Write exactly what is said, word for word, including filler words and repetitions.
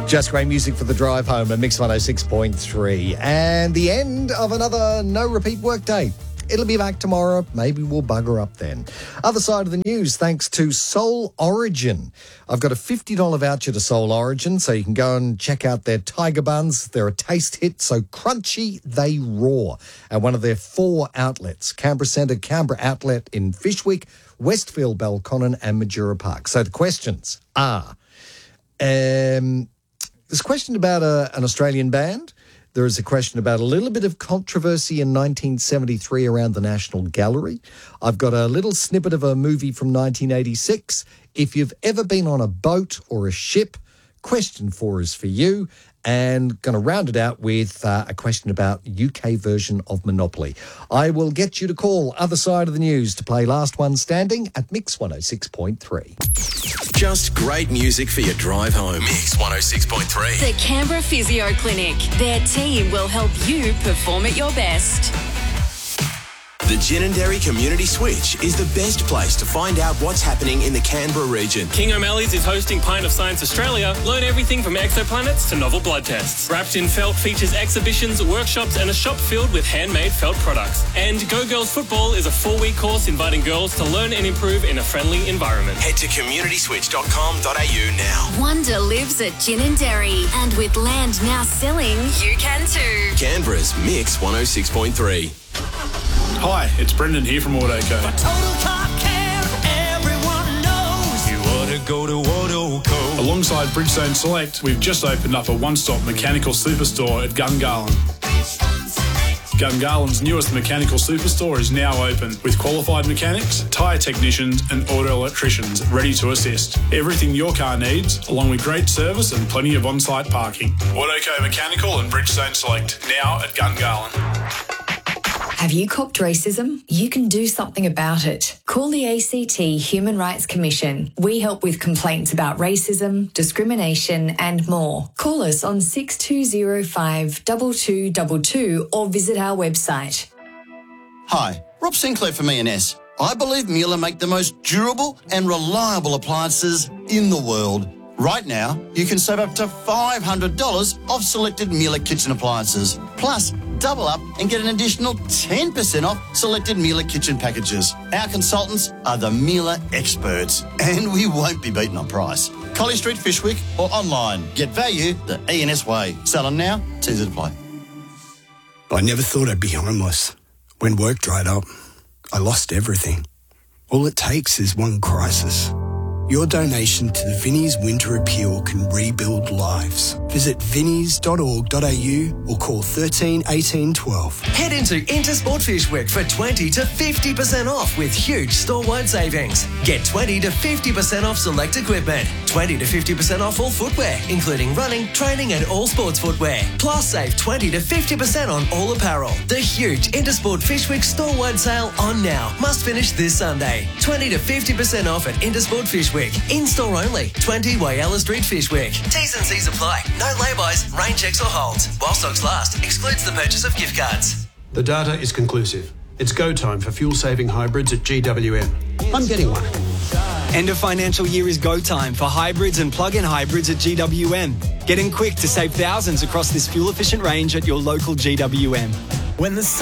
Just great music for the drive home at Mix one oh six point three. And the end of another no-repeat workday. It'll be back tomorrow. Maybe we'll bugger up then. Other side of the news, thanks to Soul Origin. I've got a fifty dollars voucher to Soul Origin, so you can go and check out their Tiger Buns. They're a taste hit, so crunchy, they roar. At one of their four outlets, Canberra Centre, Canberra Outlet in Fyshwick, Westfield, Belconnen and Majura Park. So the questions are... Um, there's a question about a, an Australian band. There is a question about a little bit of controversy in nineteen seventy-three around the National Gallery. I've got a little snippet of a movie from nineteen eighty-six. If you've ever been on a boat or a ship, question four is for you. And going to round it out with uh, a question about U K version of Monopoly. I will get you to call Other Side of the News to play Last One Standing at Mix one oh six point three. Just great music for your drive home. Mix one oh six point three. The Canberra Physio Clinic. Their team will help you perform at your best. The Ginninderry Community Switch is the best place to find out what's happening in the Canberra region. King O'Malley's is hosting Pint of Science Australia. Learn everything from exoplanets to novel blood tests. Wrapped in Felt features exhibitions, workshops and a shop filled with handmade felt products. And Go Girls Football is a four-week course inviting girls to learn and improve in a friendly environment. Head to community switch dot com dot a u now. Wonder lives at Ginninderry, and with land now selling, you can too. Canberra's Mix one oh six point three. Hi, it's Brendan here from Autoco. For total car care, everyone knows you ought to go to Autoco. Alongside Bridgestone Select, we've just opened up a one-stop mechanical superstore at Gungahlin. Gungahlин's newest mechanical superstore is now open with qualified mechanics, tyre technicians and auto electricians ready to assist. Everything your car needs, along with great service and plenty of on-site parking. Autoco Mechanical and Bridgestone Select, now at Gungahlin. Have you copped racism? You can do something about it. Call the A C T Human Rights Commission. We help with complaints about racism, discrimination and more. Call us on six two zero five two two two two or visit our website. Hi, Rob Sinclair from E and S. I believe Miele make the most durable and reliable appliances in the world. Right now, you can save up to five hundred dollars off selected Miele kitchen appliances. Plus, double up and get an additional ten percent off selected Miele kitchen packages. Our consultants are the Miele experts, and we won't be beaten on price. Collie Street, Fyshwick, or online. Get value the E and S way. Selling now, T's apply. I never thought I'd be homeless. When work dried up, I lost everything. All it takes is one crisis. Your donation to the Vinnie's Winter Appeal can rebuild lives. Visit vinnies dot org dot a u or call thirteen eighteen twelve. Head into Intersport Fyshwick for twenty to fifty percent off with huge store-wide savings. Get twenty to fifty percent off select equipment, twenty to fifty percent off all footwear, including running, training and all sports footwear. Plus save twenty to fifty percent on all apparel. The huge Intersport Fyshwick store-wide sale on now. Must finish this Sunday. twenty to fifty percent off at Intersport Fyshwick. In-store only. twenty Whyalla Street, Fyshwick. T's and C's apply. No laybys, rain checks or holds. While stocks last, excludes the purchase of gift cards. The data is conclusive. It's go time for fuel-saving hybrids at G W M. I'm getting one. End of financial year is go time for hybrids and plug-in hybrids at G W M. Get in quick to save thousands across this fuel-efficient range at your local G W M. When the